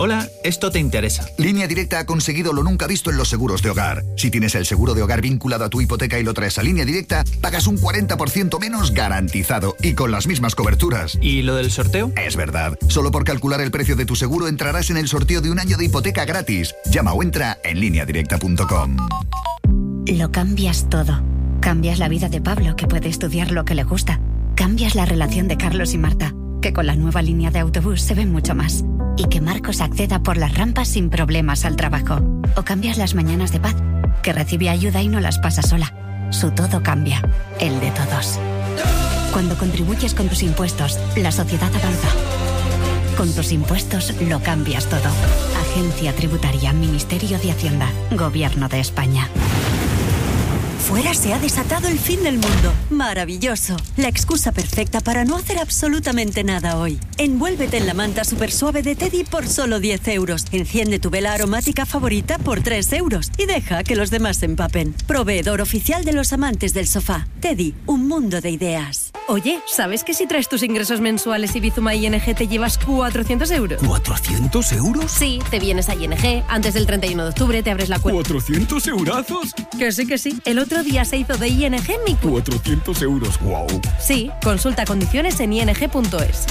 Hola, esto te interesa. Línea Directa ha conseguido lo nunca visto en los seguros de hogar. Si tienes el seguro de hogar vinculado a tu hipoteca y lo traes a Línea Directa, pagas un 40% menos garantizado y con las mismas coberturas. ¿Y lo del sorteo? Es verdad. Solo por calcular el precio de tu seguro entrarás en el sorteo de un año de hipoteca gratis. Llama o entra en lineadirecta.com. Lo cambias todo. Cambias la vida de Pablo, que puede estudiar lo que le gusta. Cambias la relación de Carlos y Marta, que con la nueva línea de autobús se ven mucho más. Y que Marcos acceda por las rampas sin problemas al trabajo. O cambias las mañanas de Paz, que recibe ayuda y no las pasa sola. Su todo cambia, el de todos. Cuando contribuyes con tus impuestos, la sociedad avanza. Con tus impuestos lo cambias todo. Agencia Tributaria, Ministerio de Hacienda, Gobierno de España. Fuera se ha desatado el fin del mundo. Maravilloso. La excusa perfecta para no hacer absolutamente nada hoy. Envuélvete en la manta super suave de Teddy por solo 10 euros. Enciende tu vela aromática favorita por 3 euros. Y deja que los demás se empapen. Proveedor oficial de los amantes del sofá. Teddy, un mundo de ideas. Oye, ¿sabes que si traes tus ingresos mensuales y Bizuma ING te llevas 400 euros? ¿400 euros? Sí, te vienes a ING. Antes del 31 de octubre te abres la cuenta. ¿400 eurazos? Que sí. El otro día se hizo de ING mi cuenta. 400 euros, wow. Sí, consulta condiciones en ing.es.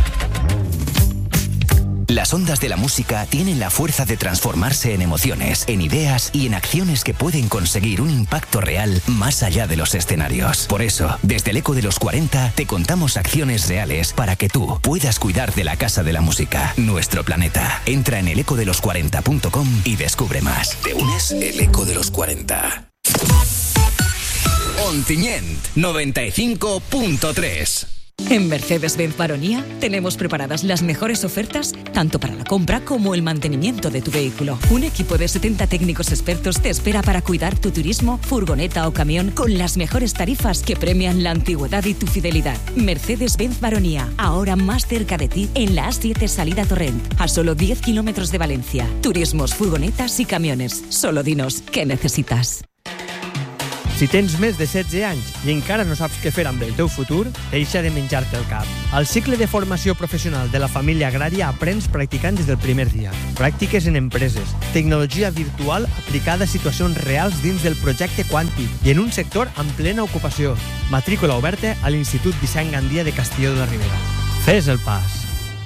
Las ondas de la música tienen la fuerza de transformarse en emociones, en ideas y en acciones que pueden conseguir un impacto real más allá de los escenarios. Por eso, desde el Eco de los 40 te contamos acciones reales para que tú puedas cuidar de la Casa de la Música, nuestro planeta. Entra en elecodelos40.com y descubre más. ¿Te unes? El Eco de los 40. Ontinyent 95.3. En Mercedes-Benz Baronía tenemos preparadas las mejores ofertas tanto para la compra como el mantenimiento de tu vehículo. Un equipo de 70 técnicos expertos te espera para cuidar tu turismo, furgoneta o camión con las mejores tarifas que premian la antigüedad y tu fidelidad. Mercedes-Benz Baronía, ahora más cerca de ti en la A7 salida Torrent, a solo 10 kilómetros de Valencia. Turismos, furgonetas y camiones. Solo dinos què necessites. Si tens més de 16 anys i encara no saps què fer amb el teu futur, deixa de menjar-te el cap. Al cicle de formació professional de la família agrària aprens practicant des del primer dia. Pràctiques en empreses, tecnologia virtual aplicada a situacions reals dins del projecte Quàntic i en un sector amb plena ocupació. Matrícula oberta a l'Institut Vicent Gandia de Castelló de la Ribera. Fes el pas.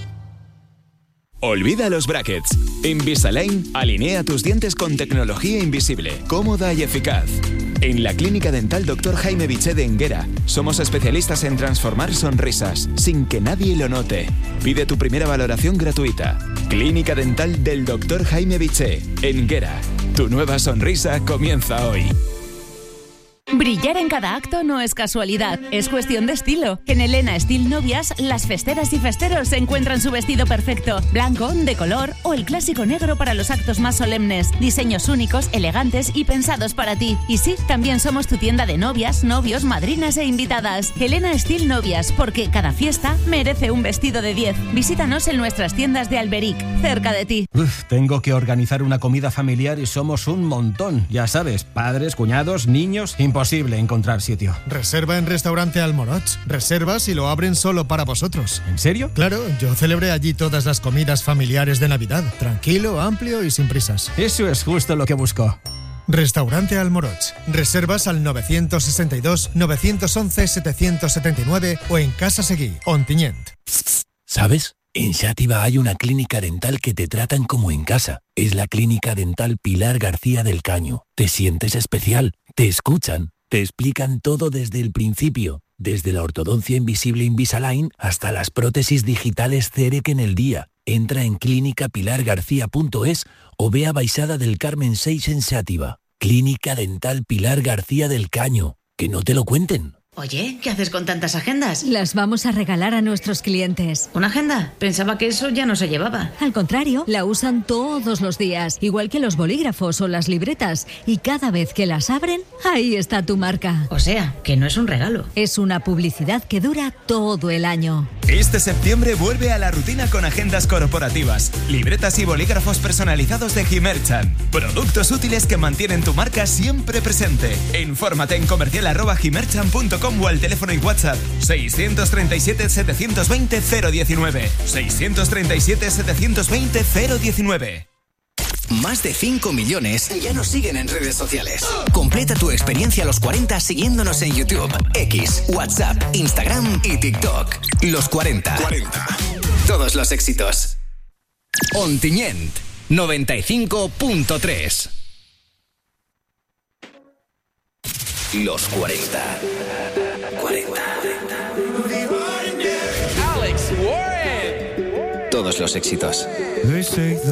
Olvida los brackets. Invisalign alinea tus dientes con tecnología invisible, cómoda y eficaz. En la Clínica Dental Dr. Jaime Biché de Enguera somos especialistas en transformar sonrisas sin que nadie lo note. Pide tu primera valoración gratuita. Clínica Dental del Dr. Jaime Biché, Enguera. Tu nueva sonrisa comienza hoy. Brillar en cada acto no es casualidad, es cuestión de estilo. En Elena Steel Novias, las festeras y festeros encuentran su vestido perfecto, blanco, de color o el clásico negro para los actos más solemnes. Diseños únicos, elegantes y pensados para ti. Y sí, también somos tu tienda de novias, novios, madrinas e invitadas. Elena Steel Novias, porque cada fiesta merece un vestido de 10. Visítanos en nuestras tiendas de Alberic, cerca de ti. Tengo que organizar una comida familiar y somos un montón. Ya sabes, padres, cuñados, niños, imposible encontrar sitio. Reserva en Restaurante Almoroch. Reservas y lo abren solo para vosotros. ¿En serio? Claro, yo celebré allí todas las comidas familiares de Navidad. Tranquilo, amplio y sin prisas. Eso es justo lo que busco. Restaurante Almoroch. Reservas al 962-911-779 o en Casa Seguí, Ontinyent. ¿Sabes? En Xàtiva hay una clínica dental que te tratan como en casa. Es la Clínica Dental Pilar García del Caño. Te sientes especial, te escuchan, te explican todo desde el principio. Desde la ortodoncia invisible Invisalign hasta las prótesis digitales CEREC en el día. Entra en clínicapilargarcía.es o ve a Baixada del Carmen 6 en Xàtiva. Clínica Dental Pilar García del Caño. Que no te lo cuenten. Oye, ¿qué haces con tantas agendas? Las vamos a regalar a nuestros clientes. ¿Una agenda? Pensaba que eso ya no se llevaba. Al contrario, la usan todos los días, igual que los bolígrafos o las libretas. Y cada vez que las abren, ahí está tu marca. O sea, que no es un regalo. Es una publicidad que dura todo el año. Este septiembre vuelve a la rutina con agendas corporativas, libretas y bolígrafos personalizados de Gimerchan. Productos útiles que mantienen tu marca siempre presente. Infórmate en comercial@gimerchan.com. o al teléfono y WhatsApp 637-720-019. 637-720-019. Más de 5 millones ya nos siguen en redes sociales. Completa tu experiencia a los 40 siguiéndonos en YouTube, X, WhatsApp, Instagram y TikTok. Los 40. Todos los éxitos. Ontinyent, 95.3. Los 40. Alex Warren. Todos los éxitos.